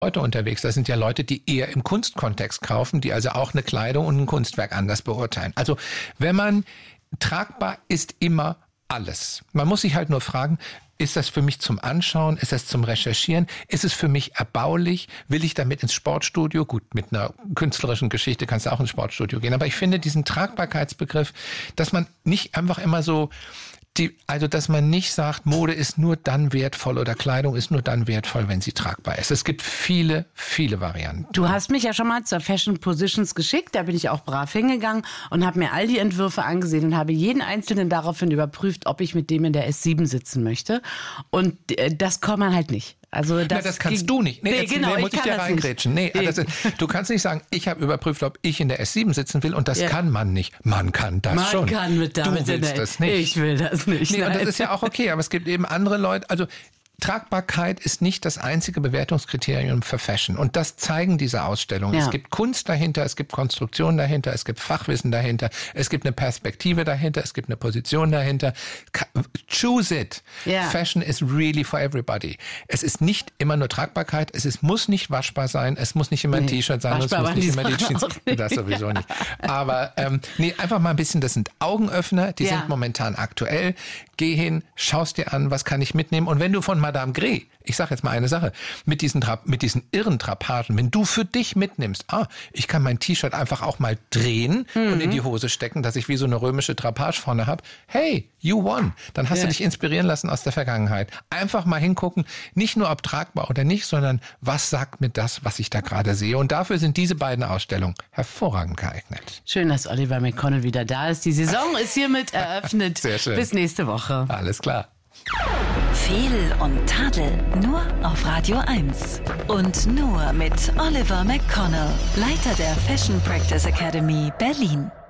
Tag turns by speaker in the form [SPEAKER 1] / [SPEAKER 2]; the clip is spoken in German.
[SPEAKER 1] Leute unterwegs. Das sind ja Leute, die eher im Kunstkontext kaufen, die also auch eine Kleidung und ein Kunstwerk anders beurteilen. Also wenn man tragbar ist immer alles. Man muss sich halt nur fragen, ist das für mich zum Anschauen? Ist das zum Recherchieren? Ist es für mich erbaulich? Will ich damit ins Sportstudio? Gut, mit einer künstlerischen Geschichte kannst du auch ins Sportstudio gehen. Aber ich finde diesen Tragbarkeitsbegriff, dass man nicht einfach immer so also, dass man nicht sagt, Mode ist nur dann wertvoll oder Kleidung ist nur dann wertvoll, wenn sie tragbar ist. Es gibt viele, viele Varianten.
[SPEAKER 2] Du hast mich ja schon mal zur Fashion Positions geschickt. Da bin ich auch brav hingegangen und habe mir all die Entwürfe angesehen und habe jeden einzelnen daraufhin überprüft, ob ich mit dem in der S7 sitzen möchte. Und das kann man halt nicht. Also
[SPEAKER 1] das kannst du nicht. Nee,
[SPEAKER 2] genau,
[SPEAKER 1] muss ich dir reingrätschen. Du kannst nicht sagen, ich habe überprüft, ob ich in der S7 sitzen will und das kann man nicht. Man kann das schon.
[SPEAKER 2] Man kann mit damit.
[SPEAKER 1] Du willst das nicht.
[SPEAKER 2] Ich will das nicht.
[SPEAKER 1] Nee, und das ist ja auch okay, aber es gibt eben andere Leute, also Tragbarkeit ist nicht das einzige Bewertungskriterium für Fashion. Und das zeigen diese Ausstellungen. Ja. Es gibt Kunst dahinter, es gibt Konstruktion dahinter, es gibt Fachwissen dahinter, es gibt eine Perspektive dahinter, es gibt eine Position dahinter. Choose it. Yeah. Fashion is really for everybody. Es ist nicht immer nur Tragbarkeit, muss nicht waschbar sein, es muss nicht immer ein T-Shirt sein, es muss nicht immer die Jeans. Das sowieso nicht. Aber einfach mal ein bisschen, das sind Augenöffner, die sind momentan aktuell. Geh hin, schaust dir an, was kann ich mitnehmen. Und wenn du von Madame Grey, ich sage jetzt mal eine Sache, mit diesen irren Drapagen, wenn du für dich mitnimmst, ich kann mein T-Shirt einfach auch mal drehen und in die Hose stecken, dass ich wie so eine römische Drapage vorne habe. Hey, you won. Dann hast du dich inspirieren lassen aus der Vergangenheit. Einfach mal hingucken, nicht nur ob tragbar oder nicht, sondern was sagt mir das, was ich da gerade sehe. Und dafür sind diese beiden Ausstellungen hervorragend geeignet.
[SPEAKER 2] Schön, dass Oliver McConnell wieder da ist. Die Saison ist hiermit eröffnet. Sehr schön. Bis nächste Woche.
[SPEAKER 1] Alles klar.
[SPEAKER 3] Fehl und Tadel nur auf Radio 1. Und nur mit Oliver McConnell, Leiter der Fashion Practice Academy Berlin.